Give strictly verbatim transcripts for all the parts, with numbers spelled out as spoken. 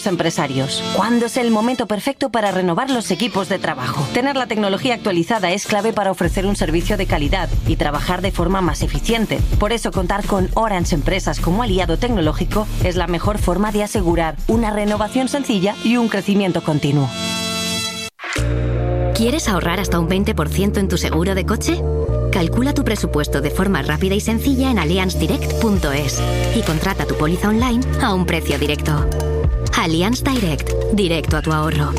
Empresarios. ¿Cuándo es el momento perfecto para renovar los equipos de trabajo? Tener la tecnología actualizada es clave para ofrecer un servicio de calidad y trabajar de forma más eficiente. Por eso contar con Orange Empresas como aliado tecnológico es la mejor forma de asegurar una renovación sencilla y un crecimiento continuo. ¿Quieres ahorrar hasta un veinte por ciento en tu seguro de coche? Calcula tu presupuesto de forma rápida y sencilla en allianz direct punto es y contrata tu póliza online a un precio directo. Allianz Direct, directo a tu ahorro.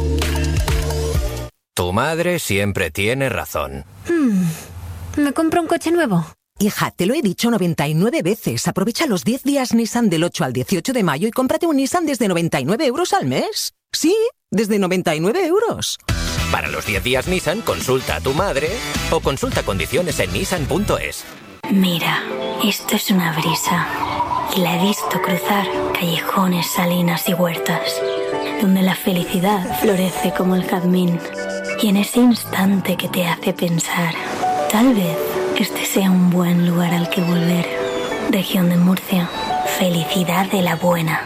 Tu madre siempre tiene razón. Hmm. ¿Me compro un coche nuevo? Hija, te lo he dicho noventa y nueve veces. Aprovecha los diez días Nissan del ocho al dieciocho de mayo y cómprate un Nissan desde noventa y nueve euros al mes. Sí, desde noventa y nueve euros. Para los diez días Nissan, consulta a tu madre o consulta condiciones en nissan punto es. Mira, esto es una brisa. Y la he visto cruzar callejones, salinas y huertas, donde la felicidad florece como el jazmín. Y en ese instante que te hace pensar, tal vez este sea un buen lugar al que volver. Región de Murcia, felicidad de la buena.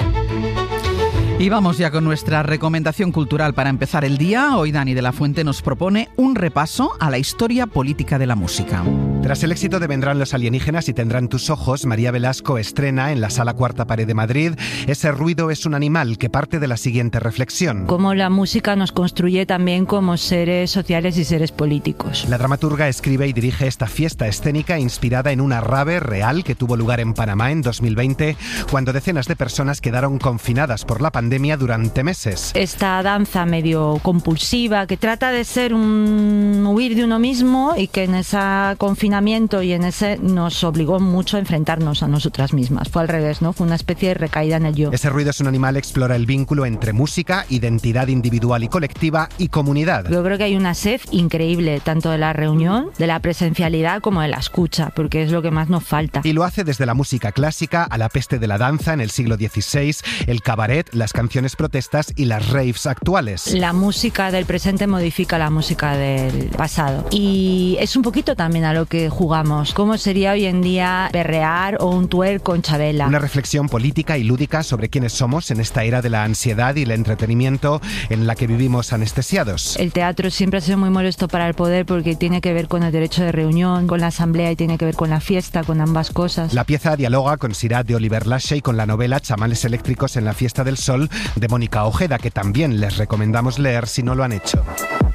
Y vamos ya con nuestra recomendación cultural para empezar el día. Hoy Dani de la Fuente nos propone un repaso a la historia política de la música. Tras el éxito de Vendrán los alienígenas y Tendrán tus ojos, María Velasco estrena en la Sala Cuarta Pared de Madrid Ese ruido es un animal, que parte de la siguiente reflexión. Cómo la música nos construye también como seres sociales y seres políticos. La dramaturga escribe y dirige esta fiesta escénica inspirada en una rave real que tuvo lugar en Panamá en dos mil veinte, cuando decenas de personas quedaron confinadas por la pandemia durante meses. Esta danza medio compulsiva que trata de ser un huir de uno mismo y que en ese confinamiento y en ese nos obligó mucho a enfrentarnos a nosotras mismas. Fue al revés, ¿no? Fue una especie de recaída en el yo. Ese ruido es un animal explora el vínculo entre música, identidad individual y colectiva y comunidad. Yo creo que hay una sed increíble, tanto de la reunión, de la presencialidad como de la escucha, porque es lo que más nos falta. Y lo hace desde la música clásica a la peste de la danza en el siglo dieciséis, el cabaret, las canciones protestas y las raves actuales. La música del presente modifica la música del pasado. Y es un poquito también a lo que jugamos. ¿Cómo sería hoy en día perrear o un twerk con Chabela? Una reflexión política y lúdica sobre quiénes somos en esta era de la ansiedad y el entretenimiento en la que vivimos anestesiados. El teatro siempre ha sido muy molesto para el poder porque tiene que ver con el derecho de reunión, con la asamblea y tiene que ver con la fiesta, con ambas cosas. La pieza dialoga con Sirat de Oliver Lache y con la novela Chamales eléctricos en la fiesta del sol de Mónica Ojeda, que también les recomendamos leer si no lo han hecho.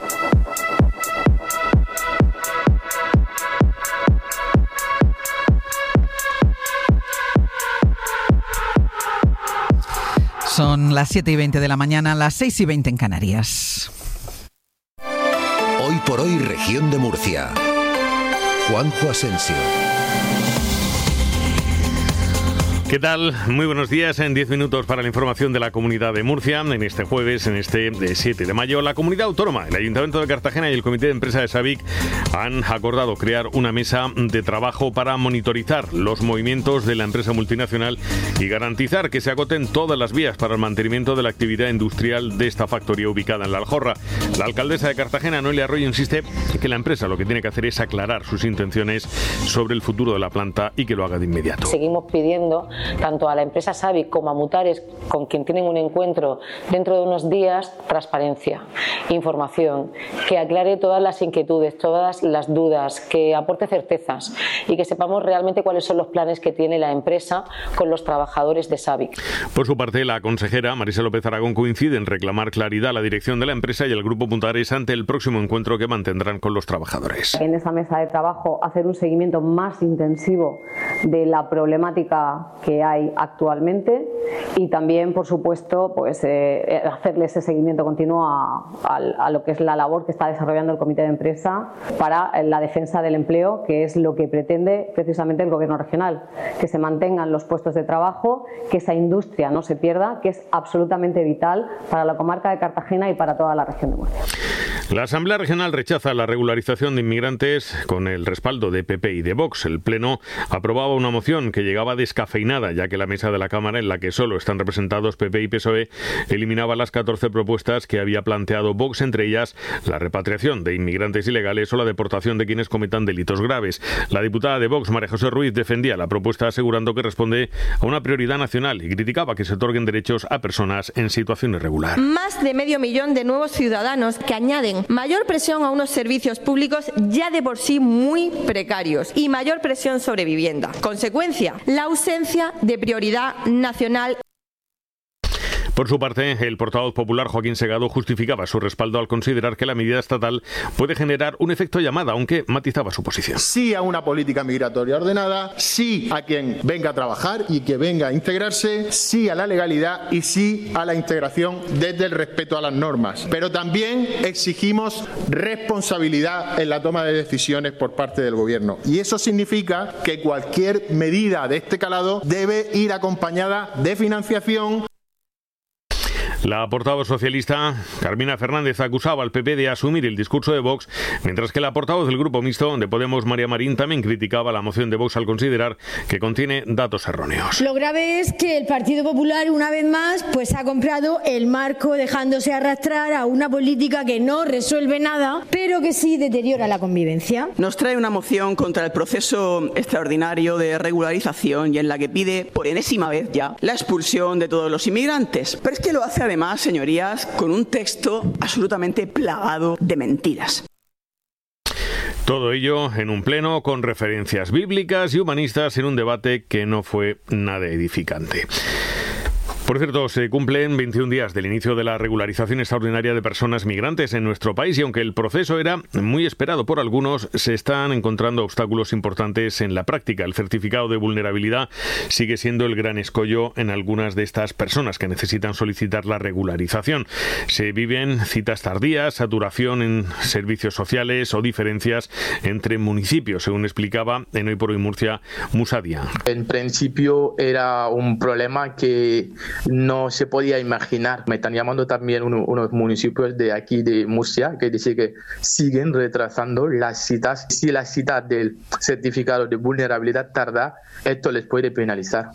Son las siete y veinte de la mañana, las seis y veinte en Canarias. Hoy por hoy, Región de Murcia. Juanjo Asensio. ¿Qué tal? Muy buenos días. En diez minutos para la información de la Comunidad de Murcia. En este jueves, en este siete de mayo, la Comunidad Autónoma, el Ayuntamiento de Cartagena y el Comité de Empresa de SABIC han acordado crear una mesa de trabajo para monitorizar los movimientos de la empresa multinacional y garantizar que se agoten todas las vías para el mantenimiento de la actividad industrial de esta factoría ubicada en La Aljorra. La alcaldesa de Cartagena, Noelia Arroyo, insiste que la empresa lo que tiene que hacer es aclarar sus intenciones sobre el futuro de la planta y que lo haga de inmediato. Seguimos pidiendo tanto a la empresa SABIC como a Mutares, con quien tienen un encuentro dentro de unos días, transparencia, información, que aclare todas las inquietudes, todas las dudas, que aporte certezas y que sepamos realmente cuáles son los planes que tiene la empresa con los trabajadores de SABIC. Por su parte, la consejera Marisa López Aragón coincide en reclamar claridad a la dirección de la empresa y al Grupo Mutares ante el próximo encuentro que mantendrán con los trabajadores. En esa mesa de trabajo hacer un seguimiento más intensivo de la problemática que hay actualmente y también, por supuesto, pues eh, hacerle ese seguimiento continuo a, a, a lo que es la labor que está desarrollando el Comité de Empresa para la defensa del empleo, que es lo que pretende precisamente el Gobierno regional, que se mantengan los puestos de trabajo, que esa industria no se pierda, que es absolutamente vital para la comarca de Cartagena y para toda la región de Murcia. La Asamblea Regional rechaza la regularización de inmigrantes con el respaldo de P P y de Vox. El Pleno aprobaba una moción que llegaba descafeinada, ya que la mesa de la Cámara, en la que solo están representados P P y P S O E, eliminaba las catorce propuestas que había planteado Vox, entre ellas la repatriación de inmigrantes ilegales o la deportación de quienes cometan delitos graves. La diputada de Vox, María José Ruiz, defendía la propuesta asegurando que responde a una prioridad nacional y criticaba que se otorguen derechos a personas en situación irregular. Más de medio millón de nuevos ciudadanos que añaden mayor presión a unos servicios públicos ya de por sí muy precarios y mayor presión sobre vivienda. Consecuencia, la ausencia de prioridad nacional. Por su parte, el portavoz popular Joaquín Segado justificaba su respaldo al considerar que la medida estatal puede generar un efecto llamada, aunque matizaba su posición. Sí a una política migratoria ordenada, sí a quien venga a trabajar y que venga a integrarse, sí a la legalidad y sí a la integración desde el respeto a las normas. Pero también exigimos responsabilidad en la toma de decisiones por parte del Gobierno. Y eso significa que cualquier medida de este calado debe ir acompañada de financiación. La portavoz socialista, Carmina Fernández, acusaba al P P de asumir el discurso de Vox, mientras que la portavoz del Grupo Mixto de Podemos, María Marín, también criticaba la moción de Vox al considerar que contiene datos erróneos. Lo grave es que el Partido Popular, una vez más, pues ha comprado el marco dejándose arrastrar a una política que no resuelve nada, pero que sí deteriora la convivencia. Nos trae una moción contra el proceso extraordinario de regularización y en la que pide, por enésima vez ya, la expulsión de todos los inmigrantes. Pero es que lo hace además, señorías, con un texto absolutamente plagado de mentiras. Todo ello en un pleno con referencias bíblicas y humanistas en un debate que no fue nada edificante. Por cierto, se cumplen veintiún días del inicio de la regularización extraordinaria de personas migrantes en nuestro país y aunque el proceso era muy esperado por algunos, se están encontrando obstáculos importantes en la práctica. El certificado de vulnerabilidad sigue siendo el gran escollo en algunas de estas personas que necesitan solicitar la regularización. Se viven citas tardías, saturación en servicios sociales o diferencias entre municipios, según explicaba en Hoy por Hoy Murcia Musa Díaz. En principio era un problema que no se podía imaginar. Me están llamando también uno, unos municipios de aquí de Murcia que dicen que siguen retrasando las citas. Si la cita del certificado de vulnerabilidad tarda, esto les puede penalizar.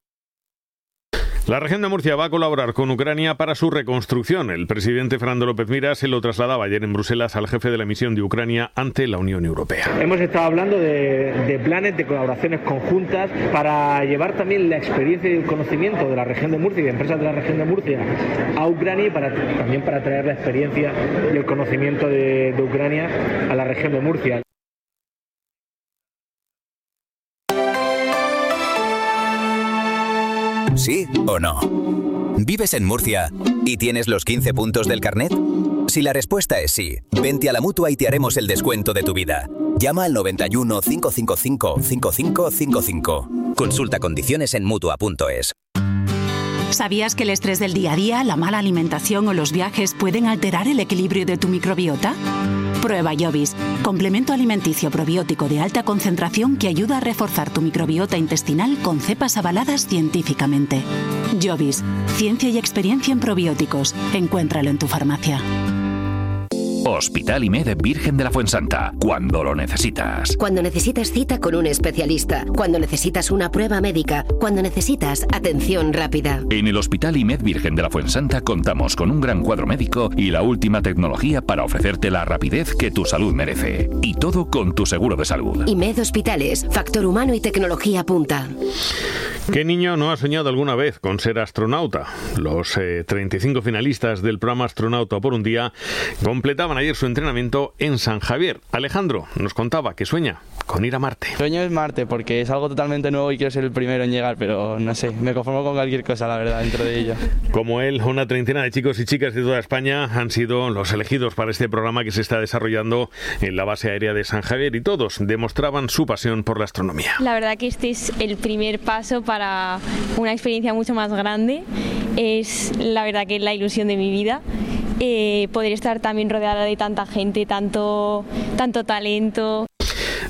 La región de Murcia va a colaborar con Ucrania para su reconstrucción. El presidente Fernando López Miras se lo trasladaba ayer en Bruselas al jefe de la misión de Ucrania ante la Unión Europea. Hemos estado hablando de, de planes, de colaboraciones conjuntas para llevar también la experiencia y el conocimiento de la región de Murcia y de empresas de la región de Murcia a Ucrania y para, también para traer la experiencia y el conocimiento de, de Ucrania a la región de Murcia. ¿Sí o no? ¿Vives en Murcia y tienes los quince puntos del carnet? Si la respuesta es sí, vente a la Mutua y te haremos el descuento de tu vida. Llama al noventa y uno, cinco cinco cinco, cinco cinco cinco cinco. Consulta condiciones en Mutua punto es. ¿Sabías que el estrés del día a día, la mala alimentación o los viajes pueden alterar el equilibrio de tu microbiota? Prueba Jovis, complemento alimenticio probiótico de alta concentración que ayuda a reforzar tu microbiota intestinal con cepas avaladas científicamente. Jovis, ciencia y experiencia en probióticos. Encuéntralo en tu farmacia. Hospital I M E D Virgen de la Fuensanta, cuando lo necesitas. Cuando necesitas cita con un especialista, cuando necesitas una prueba médica, cuando necesitas atención rápida. En el Hospital I M E D Virgen de la Fuensanta contamos con un gran cuadro médico y la última tecnología para ofrecerte la rapidez que tu salud merece. Y todo con tu seguro de salud. I M E D Hospitales, factor humano y tecnología punta. ¿Qué niño no ha soñado alguna vez con ser astronauta? Los eh, treinta y cinco finalistas del programa Astronauta por un día completaban ayer su entrenamiento en San Javier. Alejandro nos contaba que sueña con ir a Marte. Sueño es Marte porque es algo totalmente nuevo y quiero ser el primero en llegar, pero no sé, me conformo con cualquier cosa, la verdad, dentro de ello. Como él, una treintena de chicos y chicas de toda España han sido los elegidos para este programa que se está desarrollando en la base aérea de San Javier y todos demostraban su pasión por la astronomía. La verdad que este es el primer paso para una experiencia mucho más grande. Es la verdad que es la ilusión de mi vida. Eh, poder estar también rodeada de tanta gente, tanto, tanto talento.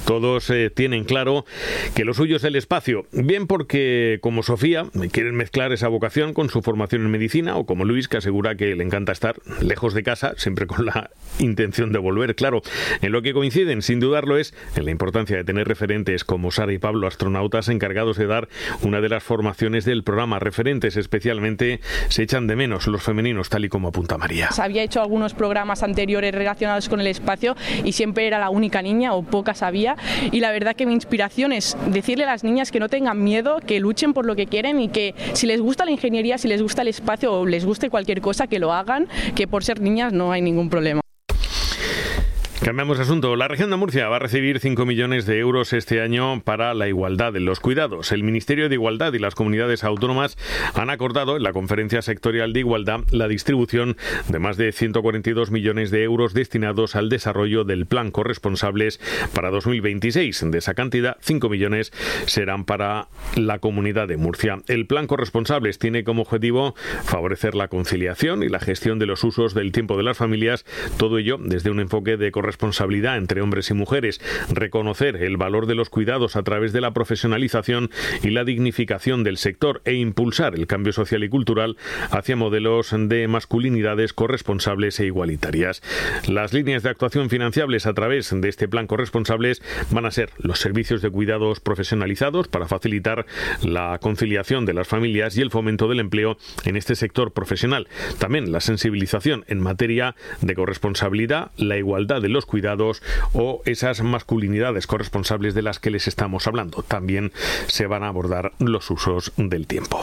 Todos eh, tienen claro que lo suyo es el espacio, bien porque, como Sofía, quieren mezclar esa vocación con su formación en medicina, o como Luis, que asegura que le encanta estar lejos de casa, siempre con la intención de volver. Claro, en lo que coinciden, sin dudarlo, es en la importancia de tener referentes como Sara y Pablo, astronautas encargados de dar una de las formaciones del programa. Referentes especialmente se echan de menos los femeninos, tal y como apunta María. Había hecho algunos programas anteriores relacionados con el espacio y siempre era la única niña, o pocas había, y la verdad que mi inspiración es decirle a las niñas que no tengan miedo, que luchen por lo que quieren y que si les gusta la ingeniería, si les gusta el espacio o les guste cualquier cosa, que lo hagan, que por ser niñas no hay ningún problema. Cambiamos de asunto. La región de Murcia va a recibir cinco millones de euros este año para la igualdad en los cuidados. El Ministerio de Igualdad y las comunidades autónomas han acordado en la Conferencia Sectorial de Igualdad la distribución de más de ciento cuarenta y dos millones de euros destinados al desarrollo del Plan Corresponsables para dos mil veintiséis. De esa cantidad, cinco millones serán para la Comunidad de Murcia. El Plan Corresponsables tiene como objetivo favorecer la conciliación y la gestión de los usos del tiempo de las familias, todo ello desde un enfoque de corresponsabilidad responsabilidad entre hombres y mujeres, reconocer el valor de los cuidados a través de la profesionalización y la dignificación del sector e impulsar el cambio social y cultural hacia modelos de masculinidades corresponsables e igualitarias. Las líneas de actuación financiables a través de este plan corresponsables van a ser los servicios de cuidados profesionalizados para facilitar la conciliación de las familias y el fomento del empleo en este sector profesional. También la sensibilización en materia de corresponsabilidad, la igualdad de los cuidados o esas masculinidades corresponsables de las que les estamos hablando. También se van a abordar los usos del tiempo.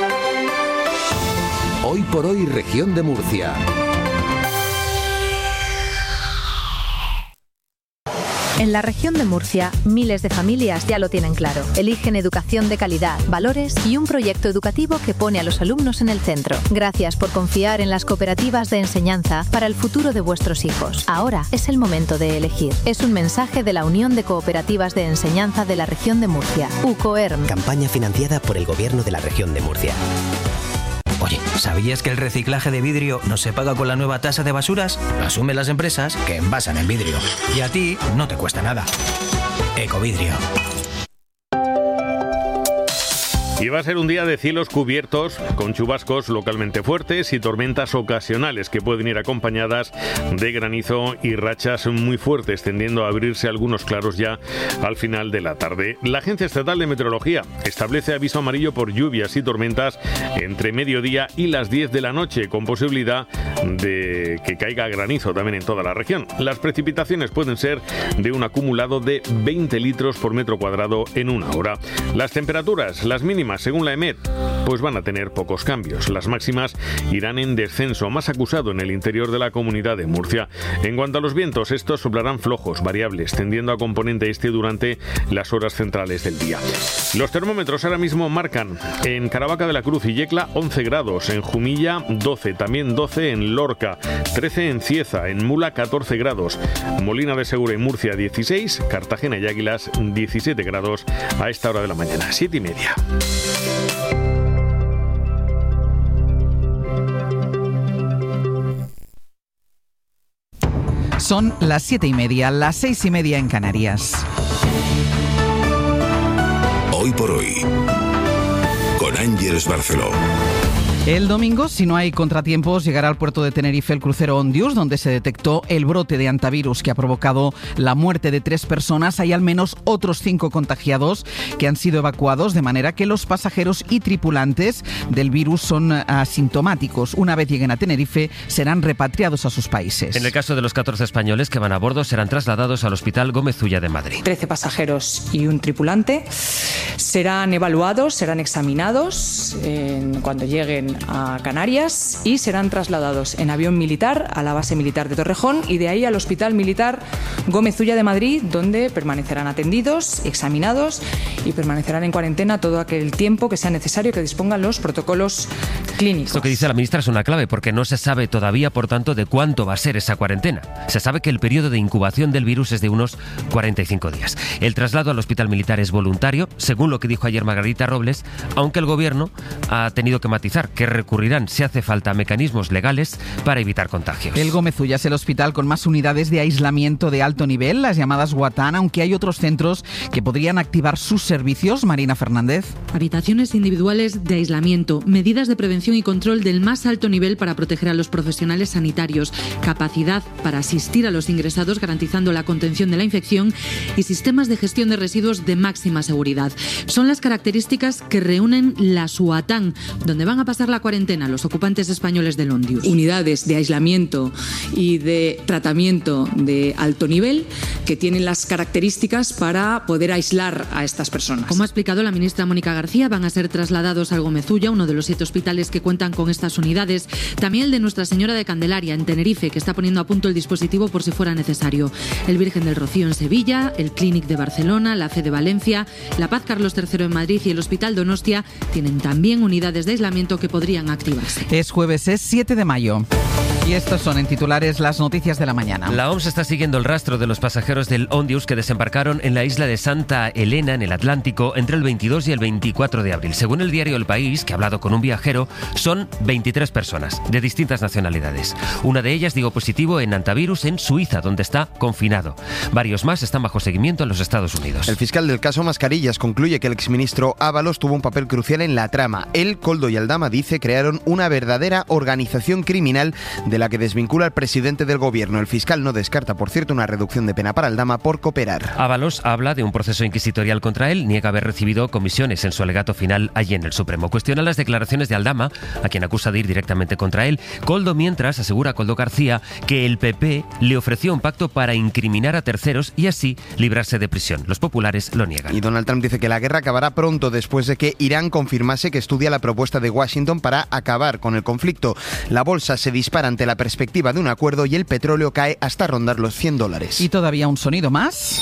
Hoy por hoy, región de Murcia. En la región de Murcia, miles de familias ya lo tienen claro. Eligen educación de calidad, valores y un proyecto educativo que pone a los alumnos en el centro. Gracias por confiar en las cooperativas de enseñanza para el futuro de vuestros hijos. Ahora es el momento de elegir. Es un mensaje de la Unión de Cooperativas de Enseñanza de la región de Murcia, UCOERM. Campaña financiada por el Gobierno de la región de Murcia. Oye, ¿sabías que el reciclaje de vidrio no se paga con la nueva tasa de basuras? Lo asumen las empresas que envasan el vidrio. Y a ti no te cuesta nada. Ecovidrio. Y va a ser un día de cielos cubiertos con chubascos localmente fuertes y tormentas ocasionales que pueden ir acompañadas de granizo y rachas muy fuertes, tendiendo a abrirse algunos claros ya al final de la tarde. La Agencia Estatal de Meteorología establece aviso amarillo por lluvias y tormentas entre mediodía y las diez de la noche, con posibilidad de que caiga granizo también en toda la región. Las precipitaciones pueden ser de un acumulado de veinte litros por metro cuadrado en una hora. Las temperaturas, las mínimas, según la EMET, pues van a tener pocos cambios. Las máximas irán en descenso, más acusado en el interior de la Comunidad de Murcia. En cuanto a los vientos, estos soplarán flojos, variables, tendiendo a componente este durante las horas centrales del día. Los termómetros ahora mismo marcan en Caravaca de la Cruz y Yecla once grados, en Jumilla doce, también doce en Lorca, trece en Cieza, en Mula catorce grados, Molina de Segura y Murcia dieciséis, Cartagena y Águilas diecisiete grados a esta hora de la mañana, siete y media. Son las siete y media, las seis y media en Canarias. Hoy por hoy, con Ángeles Barceló. El domingo, si no hay contratiempos, llegará al puerto de Tenerife el crucero Ondius, donde se detectó el brote de hantavirus que ha provocado la muerte de tres personas. Hay al menos otros cinco contagiados que han sido evacuados, de manera que los pasajeros y tripulantes del virus son asintomáticos. Una vez lleguen a Tenerife, serán repatriados a sus países. En el caso de los catorce españoles que van a bordo, serán trasladados al Hospital Gómez Ulla de Madrid. trece pasajeros y un tripulante serán evaluados, serán examinados en, cuando lleguen a Canarias y serán trasladados en avión militar a la base militar de Torrejón y de ahí al Hospital Militar Gómez Ulla de Madrid, donde permanecerán atendidos, examinados y permanecerán en cuarentena todo aquel tiempo que sea necesario que dispongan los protocolos clínicos. Esto que dice la ministra es una clave porque no se sabe todavía, por tanto, de cuánto va a ser esa cuarentena. Se sabe que el periodo de incubación del virus es de unos cuarenta y cinco días. El traslado al Hospital Militar es voluntario, según lo que dijo ayer Margarita Robles, aunque el Gobierno ha tenido que matizar que recurrirán, si hace falta, a mecanismos legales para evitar contagios. El Gómez Ulla es el hospital con más unidades de aislamiento de alto nivel, las llamadas Guatán, aunque hay otros centros que podrían activar sus servicios. Marina Fernández. Habitaciones individuales de aislamiento, medidas de prevención y control del más alto nivel para proteger a los profesionales sanitarios, capacidad para asistir a los ingresados garantizando la contención de la infección y sistemas de gestión de residuos de máxima seguridad. Son las características que reúnen la Suatán, donde van a pasar la cuarentena los ocupantes españoles del Ondius. Unidades de aislamiento y de tratamiento de alto nivel que tienen las características para poder aislar a estas personas. Como ha explicado la ministra Mónica García, van a ser trasladados al Gómez Ulla, uno de los siete hospitales que cuentan con estas unidades. También el de Nuestra Señora de Candelaria, en Tenerife, que está poniendo a punto el dispositivo por si fuera necesario. El Virgen del Rocío en Sevilla, el Clínic de Barcelona, la Fe de Valencia, la Paz Carlos tercero en Madrid y el Hospital Donostia tienen también unidades de aislamiento que podrían activarse. Es jueves, es siete de mayo. Y estos son en titulares las noticias de la mañana. La O M S está siguiendo el rastro de los pasajeros del Ondius que desembarcaron en la isla de Santa Elena, en el Atlántico, entre el veintidós y el veinticuatro de abril. Según el diario El País, que ha hablado con un viajero, son veintitrés personas de distintas nacionalidades. Una de ellas dio positivo en hantavirus en Suiza, donde está confinado. Varios más están bajo seguimiento en los Estados Unidos. El fiscal del caso Mascarillas concluye que el exministro Ábalos tuvo un papel crucial en la trama. Él, Koldo y Aldama, dice, crearon una verdadera organización criminal de la que desvincula al presidente del gobierno. El fiscal no descarta, por cierto, una reducción de pena para Aldama por cooperar. Ábalos habla de un proceso inquisitorial contra él, niega haber recibido comisiones en su alegato final allí en el Supremo. Cuestiona las declaraciones de Aldama, a quien acusa de ir directamente contra él. Koldo, mientras, asegura Koldo García que el P P le ofreció un pacto para incriminar a terceros y así librarse de prisión. Los populares lo niegan. Y Donald Trump dice que la guerra acabará pronto después de que Irán confirmase que estudia la propuesta de Washington para acabar con el conflicto. La bolsa se dispara ante la perspectiva de un acuerdo y el petróleo cae hasta rondar los cien dólares. Y todavía un sonido más.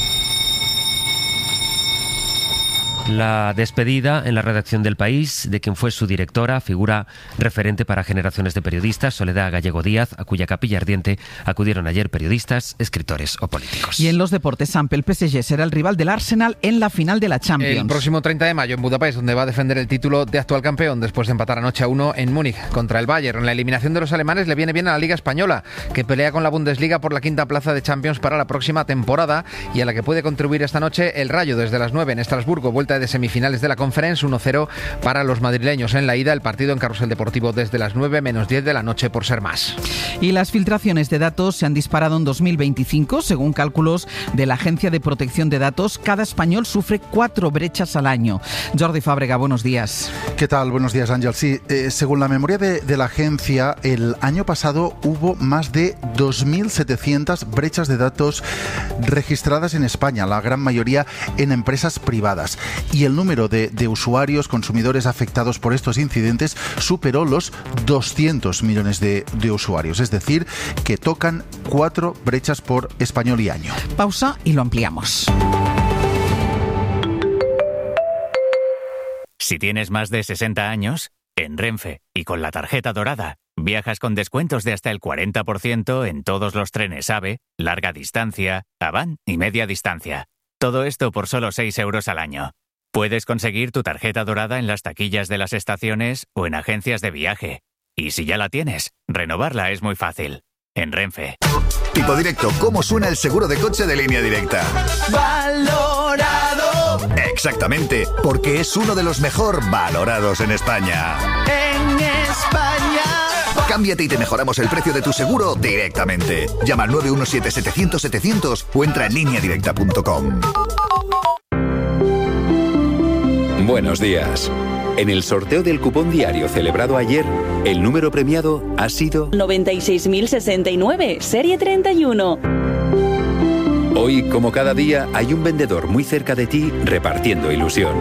La despedida en la redacción del País de quien fue su directora, figura referente para generaciones de periodistas, Soledad Gallego Díaz, a cuya capilla ardiente acudieron ayer periodistas, escritores o políticos. Y en los deportes, Samp, el P S G será el rival del Arsenal en la final de la Champions. El próximo treinta de mayo en Budapest, donde va a defender el título de actual campeón después de empatar anoche a uno en Múnich contra el Bayern. La eliminación de los alemanes le viene bien a la Liga Española, que pelea con la Bundesliga por la quinta plaza de Champions para la próxima temporada y a la que puede contribuir esta noche el Rayo desde las nueve en Estrasburgo, vuelta de semifinales de la Conference, uno cero para los madrileños en la ida, el partido en Carrusel Deportivo desde las nueve menos diez de la noche por ser más. Y las filtraciones de datos se han disparado en dos mil veinticinco, según cálculos de la Agencia de Protección de Datos. Cada español sufre cuatro brechas al año. Jordi Fábrega, buenos días. ¿Qué tal? Buenos días, Ángel. Sí, eh, según la memoria de, de la agencia, el año pasado hubo más de dos mil setecientas brechas de datos registradas en España, la gran mayoría en empresas privadas. Y el número de, de usuarios, consumidores afectados por estos incidentes superó los doscientos millones de, de usuarios. Es decir, que tocan cuatro brechas por español y año. Pausa y lo ampliamos. Si tienes más de sesenta años, en Renfe y con la tarjeta dorada, viajas con descuentos de hasta el cuarenta por ciento en todos los trenes AVE, larga distancia, Avant y media distancia. Todo esto por solo seis euros al año. Puedes conseguir tu tarjeta dorada en las taquillas de las estaciones o en agencias de viaje. Y si ya la tienes, renovarla es muy fácil. En Renfe. Tipo Directo, ¿cómo suena el seguro de coche de Línea Directa? ¡Valorado! Exactamente, porque es uno de los mejor valorados en España. En España. Cámbiate y te mejoramos el precio de tu seguro directamente. Llama al nueve uno siete, setecientos, setecientos o entra en línea directa punto com. Buenos días. En el sorteo del cupón diario celebrado ayer, el número premiado ha sido noventa y seis mil sesenta y nueve, serie treinta y uno. Hoy, como cada día, hay un vendedor muy cerca de ti repartiendo ilusión.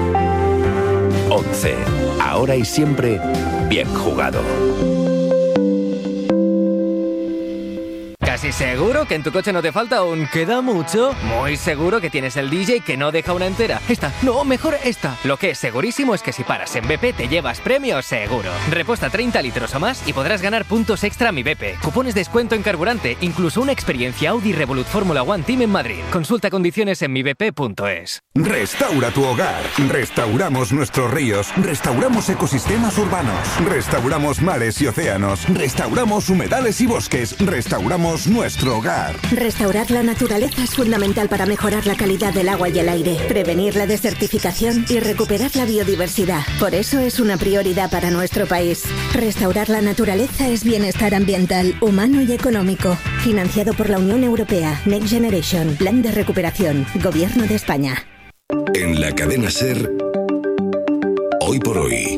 once. Ahora y siempre, bien jugado. casi seguro que en tu coche no te falta un queda mucho. Muy seguro que tienes el D J que no deja una entera. Esta, no, mejor esta. Lo que es segurísimo es que si paras en B P te llevas premio seguro. Reposta treinta litros o más y podrás ganar puntos extra a Mi B P. Cupones de descuento en carburante, incluso una experiencia Audi Revolut Fórmula One Team en Madrid. Consulta condiciones en mi b p punto es. Restaura tu hogar. Restauramos nuestros ríos. Restauramos ecosistemas urbanos. Restauramos mares y océanos. Restauramos humedales y bosques. Restauramos nuestro hogar. Restaurar la naturaleza es fundamental para mejorar la calidad del agua y el aire, prevenir la desertificación y recuperar la biodiversidad. Por eso es una prioridad para nuestro país. Restaurar la naturaleza es bienestar ambiental, humano y económico. Financiado por la Unión Europea. Next Generation. Plan de recuperación. Gobierno de España. En la cadena SER, Hoy por Hoy,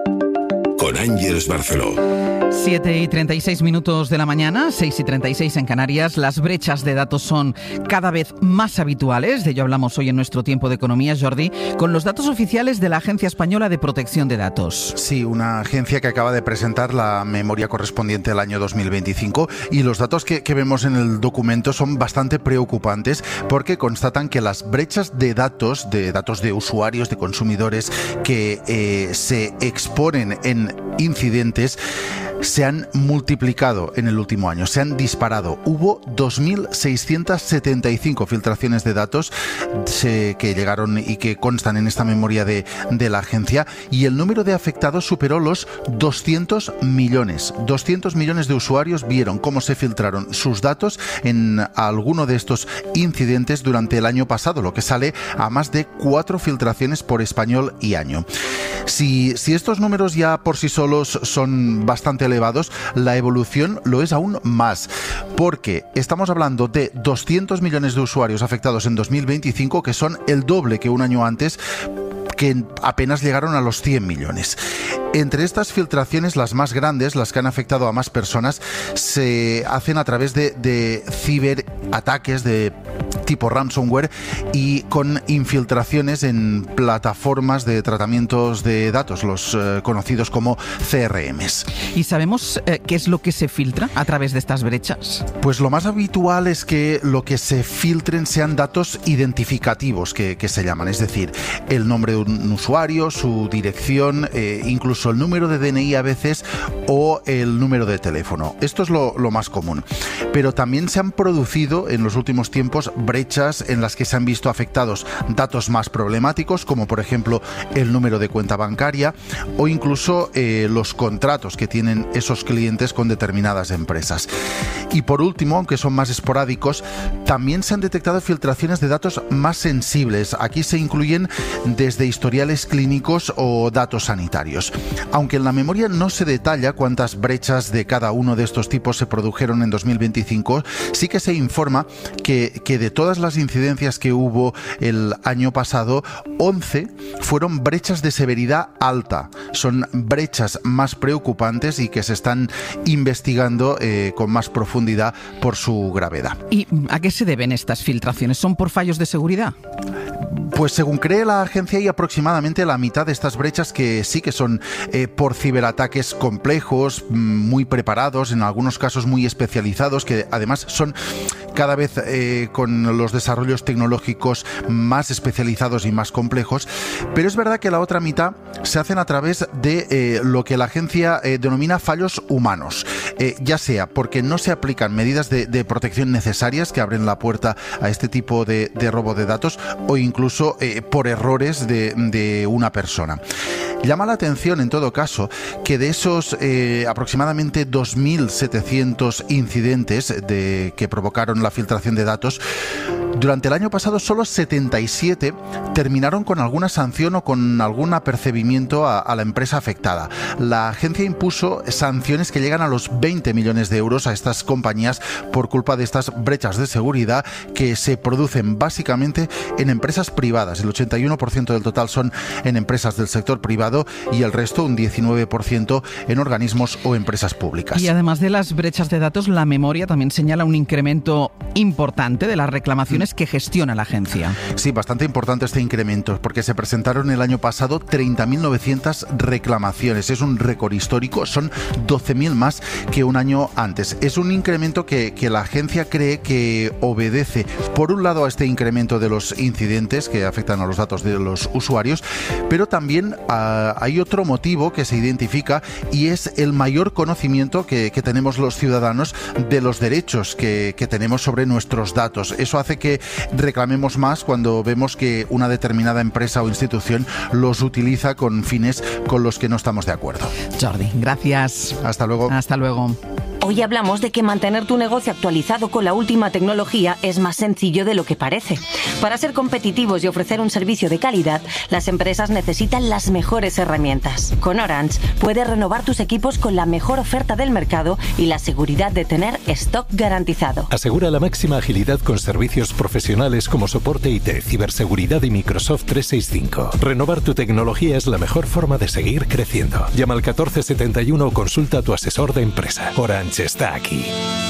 con Ángeles Barceló. siete y treinta y seis minutos de la mañana, seis y treinta y seis en Canarias. Las brechas de datos son cada vez más habituales. De ello hablamos hoy en nuestro tiempo de economía, Jordi, con los datos oficiales de la Agencia Española de Protección de Datos. Sí, una agencia que acaba de presentar la memoria correspondiente al año dos mil veinticinco, y los datos que, que vemos en el documento son bastante preocupantes porque constatan que las brechas de datos, de datos de usuarios, de consumidores que eh, se exponen en incidentes, se han multiplicado en el último año, se han disparado. Hubo dos mil seiscientas setenta y cinco filtraciones de datos se, que llegaron y que constan en esta memoria de, de la agencia, y el número de afectados superó los doscientos millones. doscientos millones de usuarios vieron cómo se filtraron sus datos en alguno de estos incidentes durante el año pasado, lo que sale a más de cuatro filtraciones por español y año. Si, si estos números ya por sí solos son bastante elevados, la evolución lo es aún más, porque estamos hablando de doscientos millones de usuarios afectados en dos mil veinticinco, que son el doble que un año antes, que apenas llegaron a los cien millones. Entre estas filtraciones, las más grandes, las que han afectado a más personas, se hacen a través de, de ciberataques de tipo ransomware y con infiltraciones en plataformas de tratamientos de datos, los eh, conocidos como C R Ms. ¿Y sabemos eh, qué es lo que se filtra a través de estas brechas? Pues lo más habitual es que lo que se filtren sean datos identificativos, que, que se llaman, es decir, el nombre de un usuario, su dirección, eh, incluso el número de D N I a veces, o el número de teléfono. Esto es lo, lo más común. Pero también se han producido en los últimos tiempos brechas en las que se han visto afectados datos más problemáticos, como por ejemplo el número de cuenta bancaria o incluso eh, los contratos que tienen esos clientes con determinadas empresas. Y por último, aunque son más esporádicos, también se han detectado filtraciones de datos más sensibles. Aquí se incluyen desde historiales clínicos o datos sanitarios. Aunque en la memoria no se detalla cuántas brechas de cada uno de estos tipos se produjeron en dos mil veinticinco, sí que se informa que, que de todas las incidencias que hubo el año pasado, once fueron brechas de severidad alta. Son brechas más preocupantes y que se están investigando eh, con más profundidad por su gravedad. ¿Y a qué se deben estas filtraciones? ¿Son por fallos de seguridad? Pues según cree la agencia, hay aproximadamente la mitad de estas brechas que sí que son eh, por ciberataques complejos, muy preparados, en algunos casos muy especializados, que además son cada vez eh, con los desarrollos tecnológicos más especializados y más complejos. Pero es verdad que la otra mitad se hacen a través de eh, lo que la agencia eh, denomina fallos humanos, eh, ya sea porque no se aplican medidas de, de protección necesarias que abren la puerta a este tipo de, de robo de datos, o incluso eh, por errores de, de una persona. Llama la atención, en todo caso, que de esos eh, aproximadamente dos mil setecientos incidentes de, que provocaron la filtración de datos, durante el año pasado solo setenta y siete terminaron con alguna sanción o con algún apercibimiento a, a la empresa afectada. La agencia impuso sanciones que llegan a los veinte millones de euros a estas compañías por culpa de estas brechas de seguridad que se producen básicamente en empresas privadas. El ochenta y uno por ciento del total son en empresas del sector privado y el resto, un diecinueve por ciento, en organismos o empresas públicas. Y además de las brechas de datos, la memoria también señala un incremento importante de las reclamaciones operaciones que gestiona la agencia. Sí, bastante importante este incremento, porque se presentaron el año pasado treinta mil novecientas reclamaciones. Es un récord histórico, son doce mil más que un año antes. Es un incremento que, que la agencia cree que obedece, por un lado, a este incremento de los incidentes que afectan a los datos de los usuarios, pero también uh, hay otro motivo que se identifica y es el mayor conocimiento que, que tenemos los ciudadanos de los derechos que, que tenemos sobre nuestros datos. Eso hace que reclamemos más cuando vemos que una determinada empresa o institución los utiliza con fines con los que no estamos de acuerdo. Jordi, gracias. Hasta luego. Hasta luego. Hoy hablamos de que mantener tu negocio actualizado con la última tecnología es más sencillo de lo que parece. Para ser competitivos y ofrecer un servicio de calidad, las empresas necesitan las mejores herramientas. Con Orange puedes renovar tus equipos con la mejor oferta del mercado y la seguridad de tener stock garantizado. Asegura la máxima agilidad con servicios profesionales como soporte I T, ciberseguridad y Microsoft trescientos sesenta y cinco. Renovar tu tecnología es la mejor forma de seguir creciendo. Llama al catorce setenta y uno o consulta a tu asesor de empresa. Orange está aquí.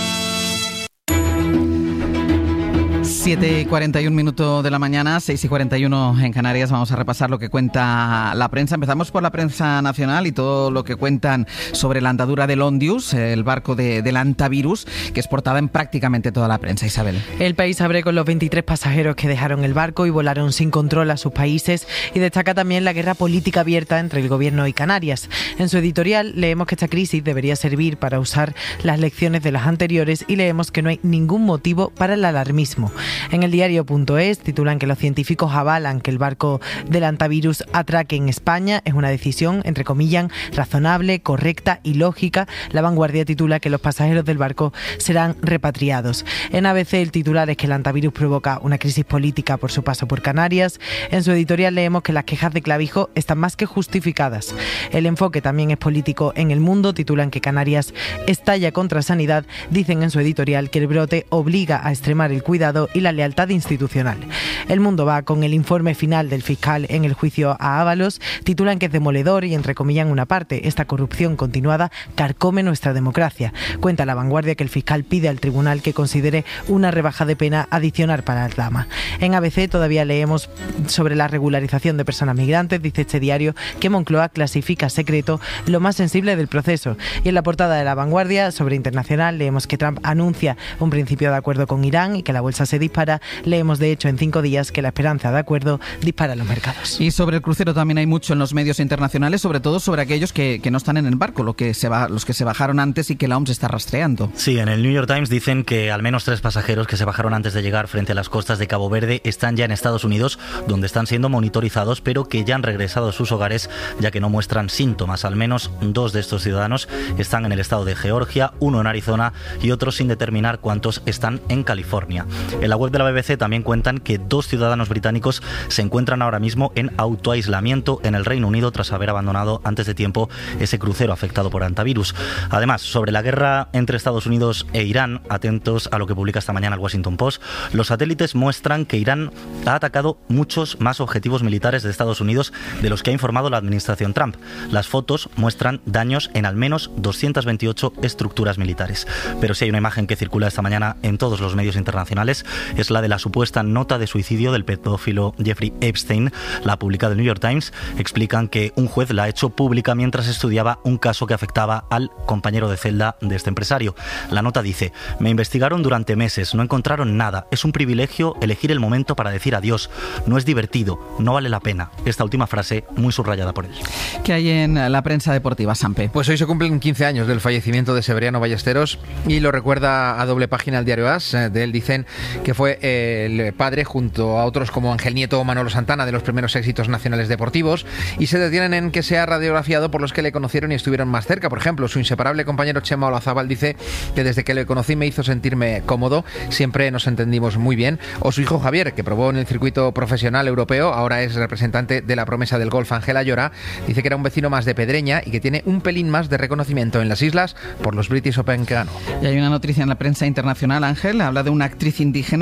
siete y cuarenta y un minuto de la mañana, seis y cuarenta y uno en Canarias. Vamos a repasar lo que cuenta la prensa. Empezamos por la prensa nacional y todo lo que cuentan sobre la andadura del Ondius, el barco de, del antivirus, que es portada en prácticamente toda la prensa. Isabel. El País abre con los veintitrés pasajeros que dejaron el barco y volaron sin control a sus países, y destaca también la guerra política abierta entre el gobierno y Canarias. En su editorial leemos que esta crisis debería servir para usar las lecciones de las anteriores, y leemos que no hay ningún motivo para el alarmismo. En el diario punto es titulan que los científicos avalan que el barco del antivirus atraque en España. Es una decisión, entre comillas, razonable, correcta y lógica. La Vanguardia titula que los pasajeros del barco serán repatriados. En A B C el titular es que el antivirus provoca una crisis política por su paso por Canarias. En su editorial leemos que las quejas de Clavijo están más que justificadas. El enfoque también es político en El Mundo. Titulan que Canarias estalla contra Sanidad. Dicen en su editorial que el brote obliga a extremar el cuidado y la lealtad institucional. El Mundo va con el informe final del fiscal en el juicio a Ábalos. Titulan que es demoledor y entrecomillan una parte. Esta corrupción continuada carcome nuestra democracia. Cuenta La Vanguardia que el fiscal pide al tribunal que considere una rebaja de pena adicional para el Dama. En A B C todavía leemos sobre la regularización de personas migrantes. Dice este diario que Moncloa clasifica secreto lo más sensible del proceso. Y en la portada de La Vanguardia sobre internacional leemos que Trump anuncia un principio de acuerdo con Irán y que la bolsa se dispara. Leemos de hecho en cinco días que la esperanza de acuerdo dispara los mercados. Y sobre el crucero también hay mucho en los medios internacionales, sobre todo sobre aquellos que, que no están en el barco, lo que se va, los que se bajaron antes y que la O M S está rastreando. Sí, en el New York Times dicen que al menos tres pasajeros que se bajaron antes de llegar frente a las costas de Cabo Verde están ya en Estados Unidos, donde están siendo monitorizados, pero que ya han regresado a sus hogares, ya que no muestran síntomas. Al menos dos de estos ciudadanos están en el estado de Georgia, uno en Arizona y otros sin determinar cuántos están en California. En la web de la B B C también cuentan que dos ciudadanos británicos se encuentran ahora mismo en autoaislamiento en el Reino Unido tras haber abandonado antes de tiempo ese crucero afectado por antivirus. Además, sobre la guerra entre Estados Unidos e Irán, atentos a lo que publica esta mañana el Washington Post, los satélites muestran que Irán ha atacado muchos más objetivos militares de Estados Unidos de los que ha informado la administración Trump. Las fotos muestran daños en al menos doscientas veintiocho estructuras militares. Pero si hay una imagen que circula esta mañana en todos los medios internacionales, es la de la supuesta nota de suicidio del pedófilo Jeffrey Epstein. La ha publicado el New York Times. Explican que un juez la ha hecho pública mientras estudiaba un caso que afectaba al compañero de celda de este empresario. La nota dice: me investigaron durante meses, no encontraron nada. Es un privilegio elegir el momento para decir adiós. No es divertido, no vale la pena. Esta última frase muy subrayada por él. ¿Qué hay en la prensa deportiva, Sampe? Pues hoy se cumplen quince años del fallecimiento de Severiano Ballesteros y lo recuerda a doble página el diario As. De él dicen que fue el padre, junto a otros como Ángel Nieto o Manolo Santana, de los primeros éxitos nacionales deportivos, y se detienen en que se ha radiografiado por los que le conocieron y estuvieron más cerca. Por ejemplo, su inseparable compañero Chema Olazábal dice que desde que le conocí me hizo sentirme cómodo, siempre nos entendimos muy bien. O su hijo Javier, que probó en el circuito profesional europeo, ahora es representante de la promesa del golf Ángela Llora, dice que era un vecino más de Pedreña y que tiene un pelín más de reconocimiento en las islas por los British Open que ganó. Y hay una noticia en la prensa internacional, Ángel, habla de una actriz indígena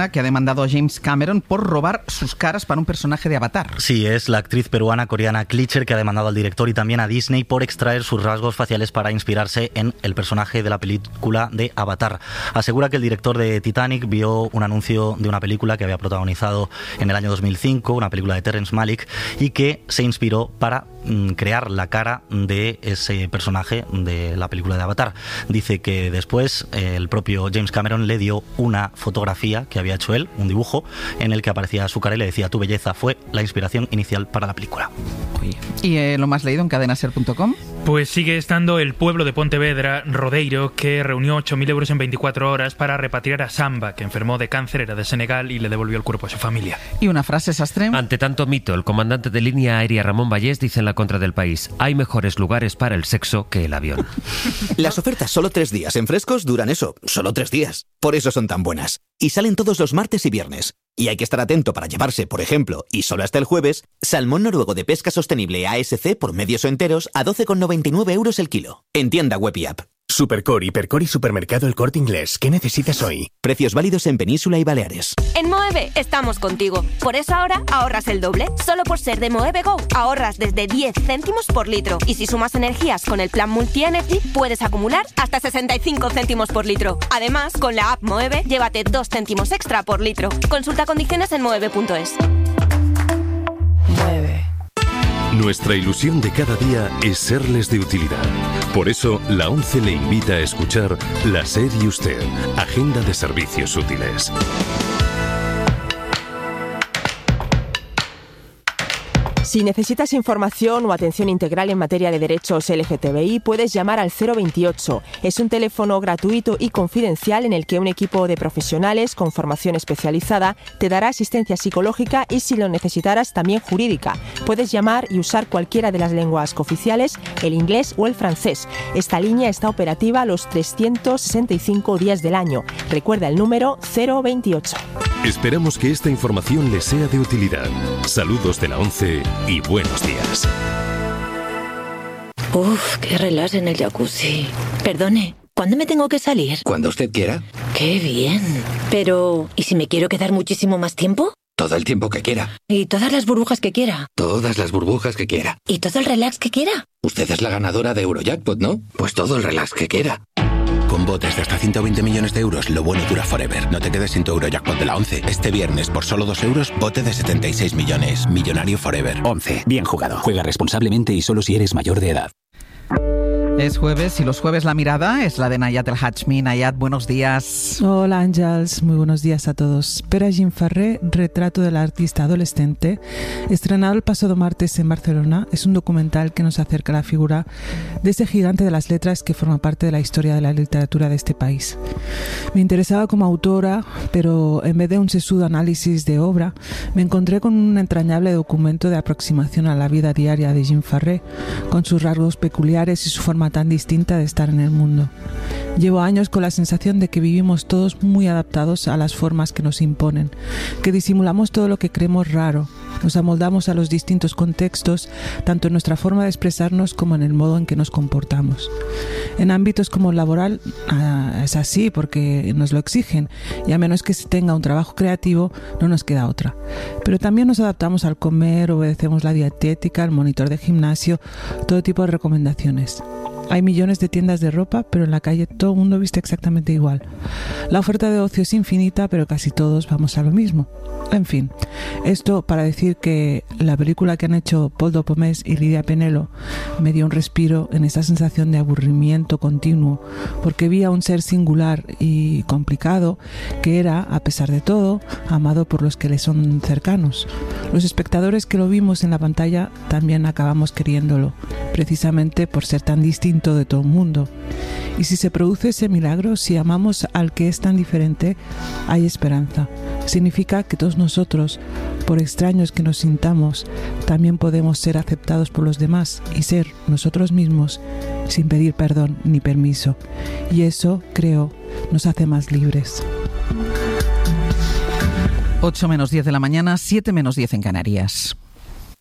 española que ha demandado a James Cameron por robar sus caras para un personaje de Avatar. Sí, es la actriz peruana coreana Klitschko que ha demandado al director y también a Disney por extraer sus rasgos faciales para inspirarse en el personaje de la película de Avatar. Asegura que el director de Titanic vio un anuncio de una película que había protagonizado en el año dos mil cinco, una película de Terrence Malick, y que se inspiró para mm, crear la cara de ese personaje de la película de Avatar. Dice que después eh, el propio James Cameron le dio una fotografía que había hecho él, un dibujo, en el que aparecía su cara y le decía: tu belleza fue la inspiración inicial para la película. ¿Y eh, lo más leído en cadena ser punto com? Pues sigue estando el pueblo de Pontevedra, Rodeiro, que reunió ocho mil euros en veinticuatro horas para repatriar a Samba, que enfermó de cáncer, era de Senegal y le devolvió el cuerpo a su familia. ¿Y una frase, Sastre? Ante tanto mito, el comandante de línea aérea Ramón Vallés dice en La Contra del País: hay mejores lugares para el sexo que el avión. Las ofertas solo tres días en Frescos duran eso, solo tres días. Por eso son tan buenas. Y salen todos los martes y viernes. Y hay que estar atento para llevarse, por ejemplo, y solo hasta el jueves, salmón noruego de pesca sostenible A S C por medios o enteros a doce con noventa y nueve euros el kilo. En tienda web y app. Supercore, Hipercore y Supermercado El Corte Inglés. ¿Qué necesitas hoy? Precios válidos en Península y Baleares. En Moeve estamos contigo. Por eso ahora ahorras el doble. Solo por ser de Moeve Go ahorras desde diez céntimos por litro. Y si sumas energías con el plan Multi Energy, puedes acumular hasta sesenta y cinco céntimos por litro. Además, con la app Moeve, llévate dos céntimos extra por litro. Consulta condiciones en moeve punto es. Moeve. Nuestra ilusión de cada día es serles de utilidad. Por eso, la ONCE le invita a escuchar La SER y Usted, Agenda de Servicios Útiles. Si necesitas información o atención integral en materia de derechos L G T B I, puedes llamar al cero veintiocho. Es un teléfono gratuito y confidencial en el que un equipo de profesionales con formación especializada te dará asistencia psicológica y, si lo necesitaras, también jurídica. Puedes llamar y usar cualquiera de las lenguas cooficiales, el inglés o el francés. Esta línea está operativa los trescientos sesenta y cinco días del año. Recuerda el número cero veintiocho. Esperamos que esta información les sea de utilidad. Saludos de la ONCE y buenos días. Uf, qué relax en el jacuzzi. Perdone, ¿cuándo me tengo que salir? Cuando usted quiera. Qué bien. Pero, ¿y si me quiero quedar muchísimo más tiempo? Todo el tiempo que quiera. ¿Y todas las burbujas que quiera? Todas las burbujas que quiera. ¿Y todo el relax que quiera? Usted es la ganadora de Eurojackpot, ¿no? Pues todo el relax que quiera. Con botes de hasta ciento veinte millones de euros, lo bueno dura forever. No te quedes sin tu Eurojackpot de la ONCE. Este viernes, por solo dos euros, bote de setenta y seis millones. Millonario forever. ONCE. Bien jugado. Juega responsablemente y solo si eres mayor de edad. Es jueves y los jueves la mirada es la de Nayat El Hachmi. Nayat, buenos días. Hola Àngels, muy buenos días a todos. Pere Gimfarré, retrato del artista adolescente, estrenado el pasado martes en Barcelona, es un documental que nos acerca a la figura de ese gigante de las letras que forma parte de la historia de la literatura de este país. Me interesaba como autora, pero en vez de un sesudo análisis de obra, me encontré con un entrañable documento de aproximación a la vida diaria de Gimfarré, con sus rasgos peculiares y su forma tan distinta de estar en el mundo. Llevo años con la sensación de que vivimos todos muy adaptados a las formas que nos imponen, que disimulamos todo lo que creemos raro, nos amoldamos a los distintos contextos, tanto en nuestra forma de expresarnos como en el modo en que nos comportamos. En ámbitos como el laboral ah, es así porque nos lo exigen y a menos que se tenga un trabajo creativo no nos queda otra. Pero también nos adaptamos al comer, obedecemos la dietética, el monitor de gimnasio, todo tipo de recomendaciones. Hay millones de tiendas de ropa, pero en la calle todo el mundo viste exactamente igual. La oferta de ocio es infinita, pero casi todos vamos a lo mismo. En fin, esto para decir que la película que han hecho Poldo Pomés y Lidia Penelo me dio un respiro en esa sensación de aburrimiento continuo, porque vi a un ser singular y complicado que era, a pesar de todo, amado por los que le son cercanos. Los espectadores que lo vimos en la pantalla también acabamos queriéndolo, precisamente por ser tan distinto de todo el mundo. Y si se produce ese milagro, si amamos al que es tan diferente, hay esperanza. Significa que todos nosotros, por extraños que nos sintamos, también podemos ser aceptados por los demás y ser nosotros mismos sin pedir perdón ni permiso. Y eso, creo, nos hace más libres. ocho menos diez de la mañana, siete menos diez en Canarias.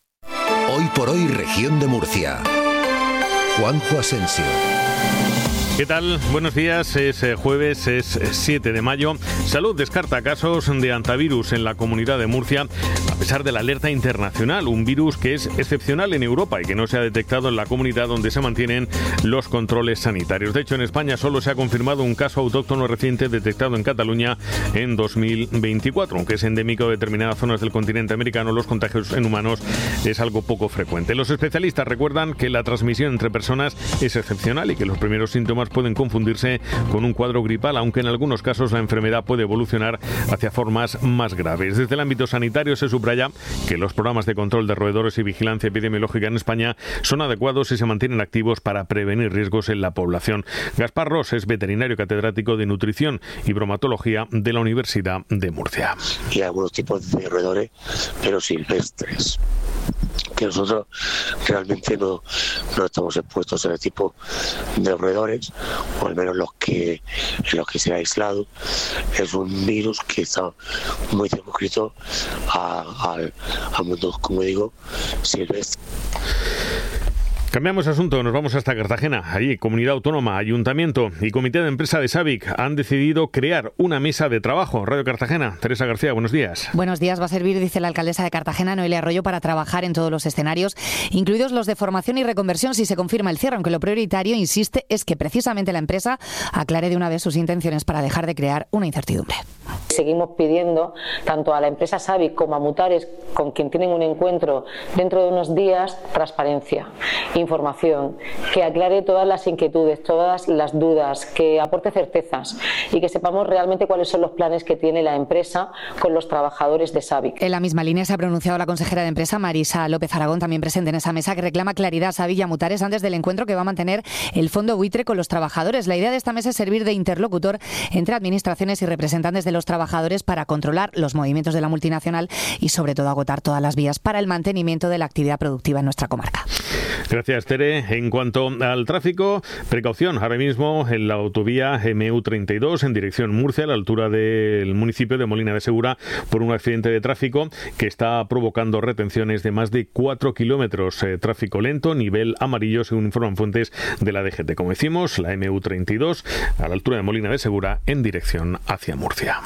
Hoy por hoy, región de Murcia. Juanjo Asensio. ¿Qué tal? Buenos días, es jueves, es siete de mayo. Salud descarta casos de hantavirus en la Comunidad de Murcia, a pesar de la alerta internacional, un virus que es excepcional en Europa y que no se ha detectado en la comunidad donde se mantienen los controles sanitarios. De hecho, en España solo se ha confirmado un caso autóctono reciente detectado en Cataluña en dos mil veinticuatro. Aunque es endémico de determinadas zonas del continente americano, los contagios en humanos es algo poco frecuente. Los especialistas recuerdan que la transmisión entre personas es excepcional y que los primeros síntomas pueden confundirse con un cuadro gripal, aunque en algunos casos la enfermedad puede evolucionar hacia formas más graves. Desde el ámbito sanitario se subraya que los programas de control de roedores y vigilancia epidemiológica en España son adecuados y se mantienen activos para prevenir riesgos en la población. Gaspar Ros es veterinario catedrático de nutrición y bromatología de la Universidad de Murcia. Y algunos tipos de roedores, pero silvestres, que nosotros realmente no, no estamos expuestos a ese tipo de roedores, o al menos los que en los que se ha aislado. Es un virus que está muy circunscrito al mundo, como digo, silvestre. Cambiamos de asunto, nos vamos hasta Cartagena. Allí, Comunidad Autónoma, Ayuntamiento y Comité de Empresa de SABIC han decidido crear una mesa de trabajo. Radio Cartagena, Teresa García, buenos días. Buenos días, va a servir, dice la alcaldesa de Cartagena, Noelia Arroyo, para trabajar en todos los escenarios, incluidos los de formación y reconversión, si se confirma el cierre, aunque lo prioritario, insiste, es que precisamente la empresa aclare de una vez sus intenciones para dejar de crear una incertidumbre. Seguimos pidiendo tanto a la empresa SABIC como a Mutares, con quien tienen un encuentro dentro de unos días, transparencia, información, que aclare todas las inquietudes, todas las dudas, que aporte certezas y que sepamos realmente cuáles son los planes que tiene la empresa con los trabajadores de SABIC. En la misma línea se ha pronunciado la consejera de Empresa, Marisa López Aragón, también presente en esa mesa, que reclama claridad a SABIC y a Mutares antes del encuentro que va a mantener el fondo buitre con los trabajadores. La idea de esta mesa es servir de interlocutor entre administraciones y representantes de los trabajadores para controlar los movimientos de la multinacional y sobre todo agotar todas las vías para el mantenimiento de la actividad productiva en nuestra comarca. Gracias, Tere. En cuanto al tráfico, precaución ahora mismo en la autovía eme u treinta y dos en dirección Murcia, a la altura del municipio de Molina de Segura, por un accidente de tráfico que está provocando retenciones de más de cuatro kilómetros. Eh, tráfico lento, nivel amarillo, según informan fuentes de la D G T. Como decimos, la eme u treinta y dos a la altura de Molina de Segura en dirección hacia Murcia.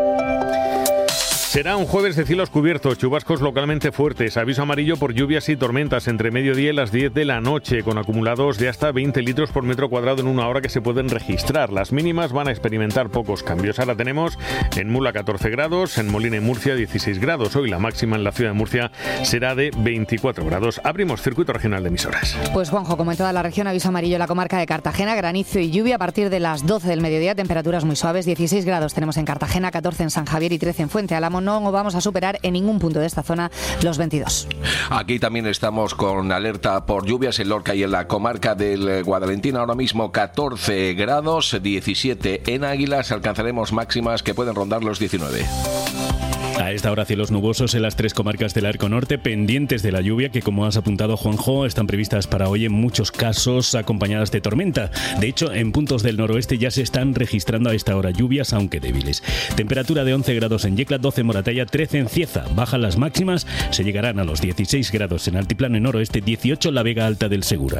Será un jueves de cielos cubiertos, chubascos localmente fuertes, aviso amarillo por lluvias y tormentas entre mediodía y las diez de la noche, con acumulados de hasta veinte litros por metro cuadrado en una hora que se pueden registrar. Las mínimas van a experimentar pocos cambios. Ahora tenemos en Mula catorce grados, en Molina y Murcia dieciséis grados. Hoy la máxima en la ciudad de Murcia será de veinticuatro grados. Abrimos circuito regional de emisoras. Pues Juanjo, como en toda la región, aviso amarillo en la comarca de Cartagena, granizo y lluvia a partir de las doce del mediodía, temperaturas muy suaves, dieciséis grados tenemos en Cartagena, catorce en San Javier y trece en Fuente Álamo. No vamos a superar en ningún punto de esta zona los veintidós. Aquí también estamos con alerta por lluvias en Lorca y en la comarca del Guadalentín. Ahora mismo catorce grados, diecisiete en Águilas. Alcanzaremos máximas que pueden rondar los diecinueve. A esta hora cielos nubosos en las tres comarcas del Arco Norte, pendientes de la lluvia que, como has apuntado, Juanjo, están previstas para hoy en muchos casos acompañadas de tormenta. De hecho, en puntos del noroeste ya se están registrando a esta hora lluvias, aunque débiles. Temperatura de once grados en Yecla, doce en Moratalla, trece en Cieza. Bajan las máximas, se llegarán a los dieciséis grados en Altiplano y Noroeste, dieciocho en la Vega Alta del Segura.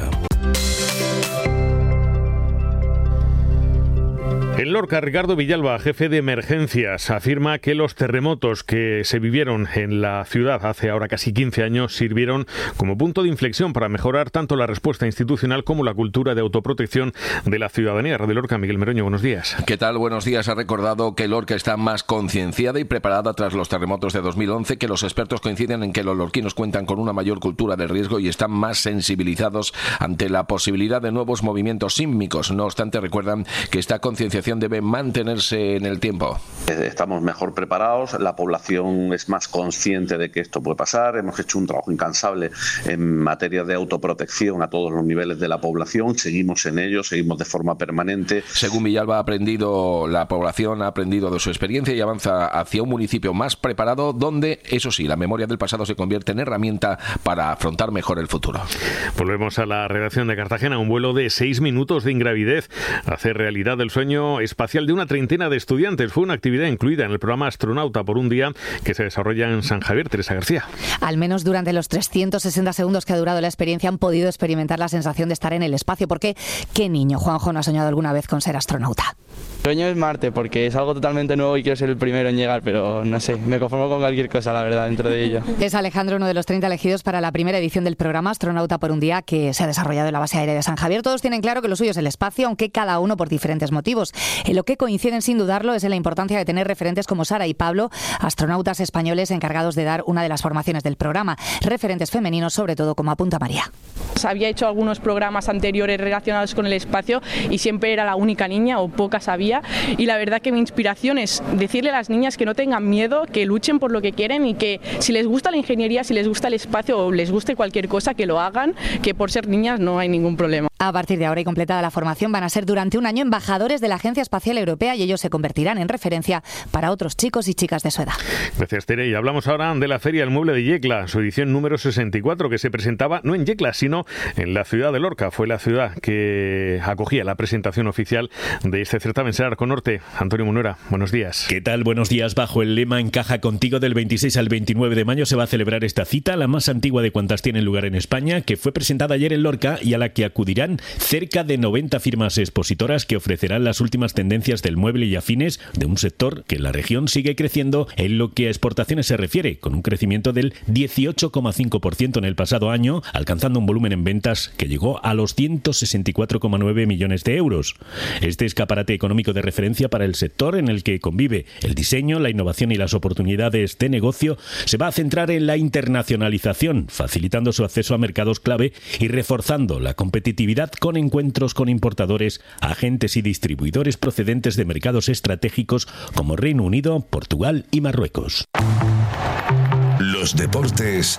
En Lorca, Ricardo Villalba, jefe de emergencias, afirma que los terremotos que se vivieron en la ciudad hace ahora casi quince años sirvieron como punto de inflexión para mejorar tanto la respuesta institucional como la cultura de autoprotección de la ciudadanía. Radio Lorca, Miguel Meroño, buenos días. ¿Qué tal? Buenos días. Ha recordado que Lorca está más concienciada y preparada tras los terremotos de dos mil once, que los expertos coinciden en que los lorquinos cuentan con una mayor cultura del riesgo y están más sensibilizados ante la posibilidad de nuevos movimientos sísmicos. No obstante, recuerdan que esta concienciación debe mantenerse en el tiempo. Estamos mejor preparados, la población es más consciente de que esto puede pasar. Hemos hecho un trabajo incansable en materia de autoprotección a todos los niveles de la población. Seguimos en ello, seguimos de forma permanente. Según Villalba, ha aprendido, la población ha aprendido de su experiencia y avanza hacia un municipio más preparado, donde, eso sí, la memoria del pasado se convierte en herramienta para afrontar mejor el futuro. Volvemos a la redacción de Cartagena. Un vuelo de seis minutos de ingravidez hace realidad el sueño verano espacial de una treintena de estudiantes. Fue una actividad incluida en el programa Astronauta por un día que se desarrolla en San Javier. Teresa García. Al menos durante los trescientos sesenta segundos que ha durado la experiencia han podido experimentar la sensación de estar en el espacio. Porque, ¿qué niño, Juanjo, no ha soñado alguna vez con ser astronauta? Sueño es Marte, porque es algo totalmente nuevo y quiero ser el primero en llegar, pero no sé, me conformo con cualquier cosa, la verdad, dentro de ello. Es Alejandro, uno de los treinta elegidos para la primera edición del programa Astronauta por un día que se ha desarrollado en la base aérea de San Javier. Todos tienen claro que lo suyo es el espacio, aunque cada uno por diferentes motivos. En lo que coinciden sin dudarlo es en la importancia de tener referentes como Sara y Pablo, astronautas españoles encargados de dar una de las formaciones del programa. Referentes femeninos, sobre todo, como apunta María. Había hecho algunos programas anteriores relacionados con el espacio y siempre era la única niña o pocas había, y la verdad que mi inspiración es decirle a las niñas que no tengan miedo, que luchen por lo que quieren y que si les gusta la ingeniería, si les gusta el espacio o les guste cualquier cosa, que lo hagan, que por ser niñas no hay ningún problema. A partir de ahora y completada la formación van a ser durante un año embajadores de la Agencia Espacial Europea y ellos se convertirán en referencia para otros chicos y chicas de su edad. Gracias, Tere. Y hablamos ahora de la Feria del Mueble de Yecla, su edición número sesenta y cuatro, que se presentaba no en Yecla, sino en la ciudad de Lorca. Fue la ciudad que acogía la presentación oficial de este certamen. Será Arco Norte. Antonio Munera, buenos días. ¿Qué tal? Buenos días. Bajo el lema Encaja contigo, del veintiséis al veintinueve de mayo se va a celebrar esta cita, la más antigua de cuantas tienen lugar en España, que fue presentada ayer en Lorca y a la que acudirán cerca de noventa firmas expositoras que ofrecerán las últimas tendencias del mueble y afines de un sector que en la región sigue creciendo en lo que a exportaciones se refiere, con un crecimiento del dieciocho coma cinco por ciento en el pasado año, alcanzando un volumen en ventas que llegó a los ciento sesenta y cuatro coma nueve millones de euros. Este escaparate económico de referencia para el sector, en el que convive el diseño, la innovación y las oportunidades de negocio, se va a centrar en la internacionalización, facilitando su acceso a mercados clave y reforzando la competitividad con encuentros con importadores, agentes y distribuidores procedentes de mercados estratégicos como Reino Unido, Portugal y Marruecos. Los deportes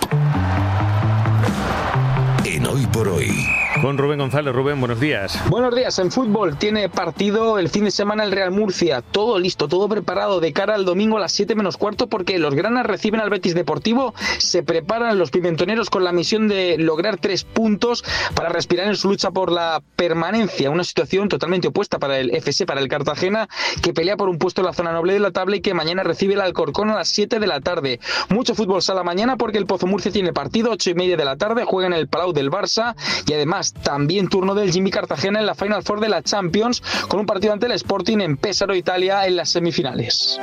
en Hoy por Hoy. Con Rubén González. Rubén, buenos días. Buenos días. En fútbol tiene partido el fin de semana el Real Murcia. Todo listo, todo preparado de cara al domingo a las siete menos cuarto, porque los granas reciben al Betis Deportivo. Se preparan los pimentoneros con la misión de lograr tres puntos para respirar en su lucha por la permanencia. Una situación totalmente opuesta para el F C, para el Cartagena, que pelea por un puesto en la zona noble de la tabla y que mañana recibe el Alcorcón a las siete de la tarde. Mucho fútbol sala mañana porque el Pozo Murcia tiene partido, ocho y media de la tarde, juega en el Palau del Barça y además también turno del Jimmy Cartagena en la Final Four de la Champions, con un partido ante el Sporting en Pesaro, Italia, en las semifinales.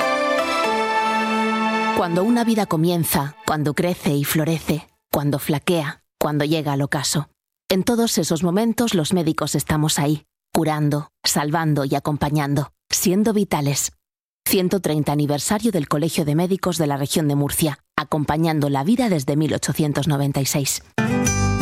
Cuando una vida comienza, cuando crece y florece, cuando flaquea, cuando llega al ocaso. En todos esos momentos los médicos estamos ahí, curando, salvando y acompañando, siendo vitales. ciento treinta aniversario del Colegio de Médicos de la Región de Murcia, acompañando la vida desde mil ochocientos noventa y seis.